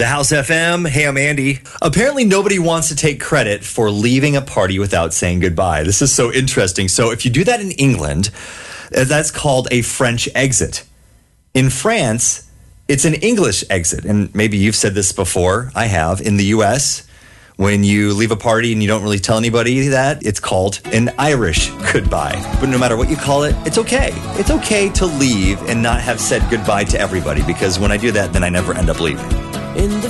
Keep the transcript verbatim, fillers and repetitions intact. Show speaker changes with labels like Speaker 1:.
Speaker 1: The House F M. Hey, I'm Andy. Apparently, nobody wants to take credit for leaving a party without saying goodbye. This is so interesting. So if you do that in England, that's called a French exit. In France, it's an English exit. And maybe you've said this before. I have. In the U S, when you leave a party and you don't really tell anybody that, it's called an Irish goodbye. But no matter what you call it, it's okay. It's okay to leave and not have said goodbye to everybody, because when I do that, then I never end up leaving.
Speaker 2: In the